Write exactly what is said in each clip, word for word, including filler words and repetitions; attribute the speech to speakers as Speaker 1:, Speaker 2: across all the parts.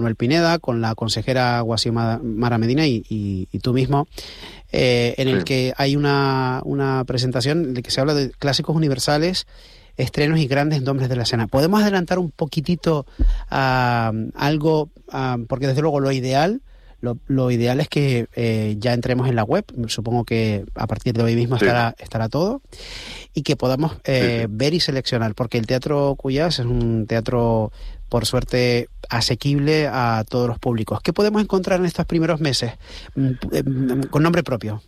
Speaker 1: Manuel Pineda, con la consejera Guasimara Medina y, y, y tú mismo, eh, en el sí. que hay una, una presentación en la que se habla de clásicos universales, estrenos y grandes nombres de la escena. ¿Podemos adelantar un poquitito uh, algo? Uh, porque desde luego lo ideal, lo, lo ideal es que eh, ya entremos en la web. Supongo que a partir de hoy mismo sí. estará, estará todo. Y que podamos eh, sí, sí. ver y seleccionar, porque el Teatro Cuyás es un teatro, por suerte, asequible a todos los públicos. ¿Qué podemos encontrar en estos primeros meses con nombre propio?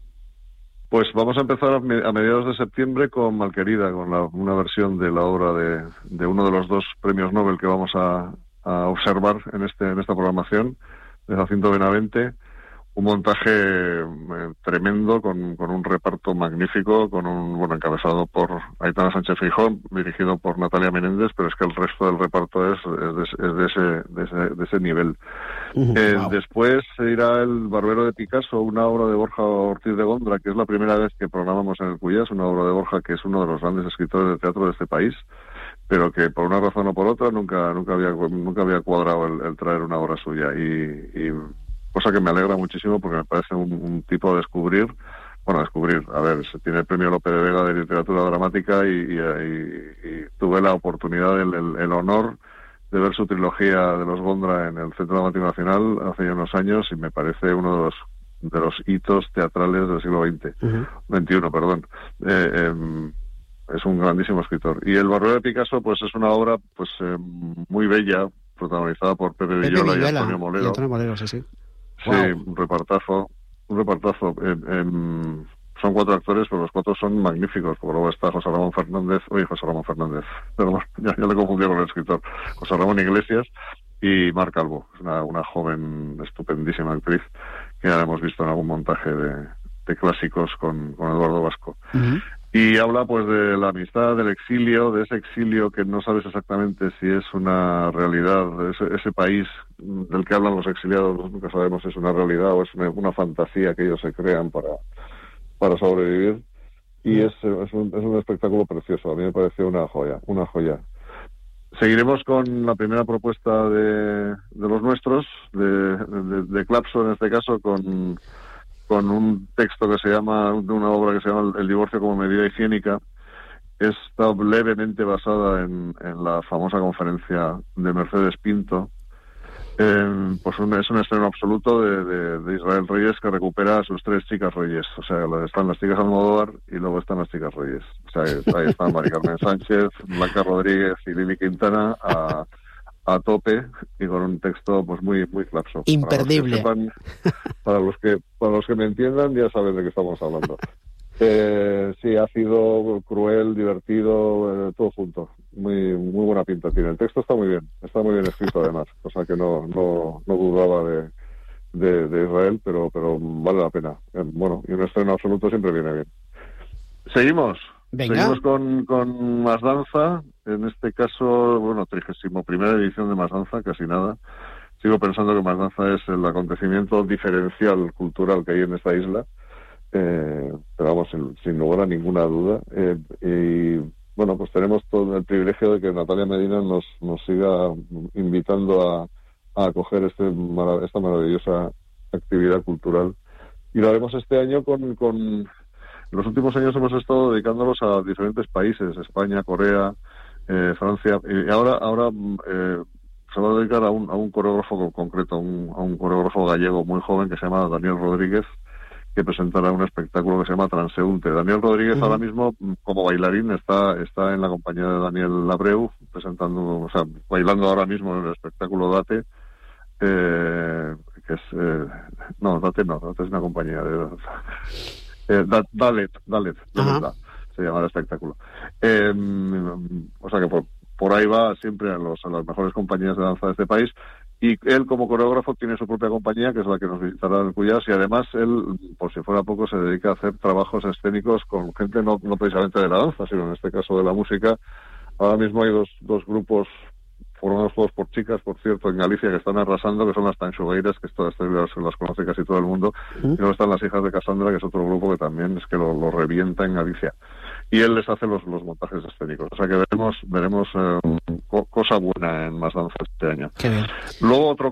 Speaker 2: Pues vamos a empezar a mediados de septiembre con Malquerida, con la, una versión de la obra de, de uno de los dos premios Nobel que vamos a, a observar en este en esta programación, de Jacinto Benavente. Un montaje eh, tremendo, con, con un reparto magnífico, con un, bueno, encabezado por Aitana Sánchez Feijóo, dirigido por Natalia Menéndez, pero es que el resto del reparto es, es, de, es de, ese, de, ese, de ese nivel. Uh-huh, eh, wow. Después se irá El Barbero de Picasso, una obra de Borja Ortiz de Gondra, que es la primera vez que programamos en el Cuyás, una obra de Borja que es uno de los grandes escritores de teatro de este país, pero que por una razón o por otra nunca nunca había nunca había cuadrado el, el traer una obra suya, y, y cosa que me alegra muchísimo porque me parece un, un tipo a descubrir, bueno, a descubrir, a ver, se tiene el premio Lope de Vega de literatura dramática y, y, y, y tuve la oportunidad, el, el, el honor de ver su trilogía de los Gondra en el Centro Dramático Nacional hace ya unos años, y me parece uno de los de los hitos teatrales del siglo veinte, uh-huh. veintiuno, perdón. Eh, eh, es un grandísimo escritor. Y El Barbero de Picasso, pues es una obra pues eh, muy bella, protagonizada por Pepe, Pepe Villola, Villola y Antonio Molero.
Speaker 1: Y Antonio Molero, sí, sí.
Speaker 2: Sí, wow. un repartazo, un repartazo. Eh, eh, son cuatro actores, pero los cuatro son magníficos. Porque luego está José Ramón Fernández, oye, José Ramón Fernández, perdón, ya, ya le confundí con el escritor, José Ramón Iglesias y Mar Calvo, es una, una joven estupendísima actriz que ya la hemos visto en algún montaje de, de clásicos con, con Eduardo Vasco. Uh-huh. Y habla pues de la amistad, del exilio, de ese exilio que no sabes exactamente si es una realidad, ese, ese país del que hablan los exiliados, nunca sabemos si es una realidad o es una, una fantasía que ellos se crean para, para sobrevivir. Y es, es, un, es un espectáculo precioso, a mí me pareció una joya, una joya. Seguiremos con la primera propuesta de, de los nuestros, de, de, de Clapso en este caso, con... con un texto que se llama, de una obra que se llama El divorcio como medida higiénica. Está levemente basada en, en la famosa conferencia de Mercedes Pinto. Eh, pues un, es un estreno absoluto de, de, de Israel Reyes, que recupera a sus tres chicas reyes. O sea, están las chicas Almodóvar y luego están las chicas reyes. O sea, ahí están Mari Carmen Sánchez, Blanca Rodríguez y Lili Quintana a... a tope, y con un texto pues muy muy Clapso.
Speaker 1: Imperdible.
Speaker 2: Para los que sepan, para los que para los que me entiendan, ya saben de qué estamos hablando. Eh, sí, ácido, cruel, divertido, eh, todo junto. Muy muy buena pinta tiene. El texto está muy bien, está muy bien escrito además, cosa que no no no dudaba de de, de Israel, pero pero vale la pena. Eh, bueno, y un estreno absoluto siempre viene bien. Seguimos.
Speaker 1: Venga.
Speaker 2: Seguimos con, con Más Danza, en este caso, bueno, trigésimo primera edición de Más Danza, casi nada. Sigo pensando que Más Danza es el acontecimiento diferencial cultural que hay en esta isla, eh, pero vamos, sin, sin lugar a ninguna duda. Eh, y bueno, pues tenemos todo el privilegio de que Natalia Medina nos, nos siga invitando a, a acoger este, esta maravillosa actividad cultural. Y lo haremos este año con... con En los últimos años hemos estado dedicándolos a diferentes países, España, Corea, eh, Francia, y ahora ahora eh, se va a dedicar a un, a un coreógrafo concreto, a un, a un coreógrafo gallego muy joven que se llama Daniel Rodríguez, que presentará un espectáculo que se llama Transeúnte. Daniel Rodríguez uh-huh. ahora mismo, como bailarín, está está en la compañía de Daniel Labreu, presentando, o sea, bailando ahora mismo en el espectáculo Date, eh, que es... Eh, no, Date no, Date es una compañía de... Eh, Dalet, Dalet, de verdad, se llama el espectáculo. Eh, o sea que por, por ahí va siempre a, los, a las mejores compañías de danza de este país. Y él, como coreógrafo, tiene su propia compañía, que es la que nos visitará en el Cuyás, y además él, por si fuera poco, se dedica a hacer trabajos escénicos con gente no, no precisamente de la danza, sino en este caso de la música. Ahora mismo hay dos, dos grupos formados todos por chicas, por cierto, en Galicia, que están arrasando, que son las Tanxogueiras, que todas las, las conoce casi todo el mundo, uh-huh. y luego están las Hijas de Casandra, que es otro grupo que también es que lo, lo revienta en Galicia. Y él les hace los, los montajes escénicos. O sea que veremos veremos eh, co- cosa buena en Más Danza este año.
Speaker 1: Qué bien.
Speaker 2: Luego otro